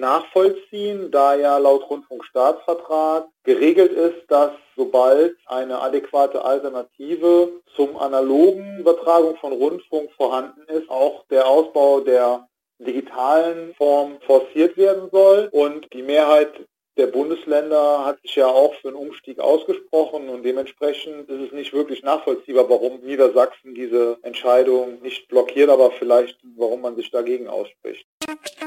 nachvollziehen, da ja laut Rundfunkstaatsvertrag geregelt ist, dass sobald eine adäquate Alternative zum analogen Übertragung von Rundfunk vorhanden ist, auch der Ausbau der digitalen Form forciert werden soll. Und die Mehrheit der Bundesländer hat sich ja auch für einen Umstieg ausgesprochen und dementsprechend ist es nicht wirklich nachvollziehbar, warum Niedersachsen diese Entscheidung nicht blockiert, aber vielleicht warum man sich dagegen ausspricht.